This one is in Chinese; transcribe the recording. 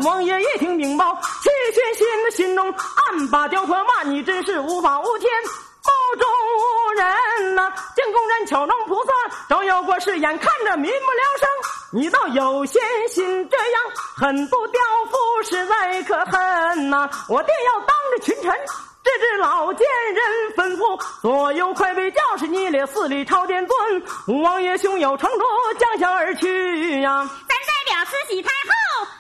王爷一听禀报，气血心的心中暗把雕刻骂你真是无法无天。报众人呐，见工人巧能菩萨，照耀过视眼，看着民不聊生。你倒有闲心，这样狠不雕夫，实在可恨呐！我定要当着群臣，制止老奸人，吩咐左右快备教士，你列4里朝殿尊。王爷胸有成竹，将相而去呀！ 咱代表慈禧太后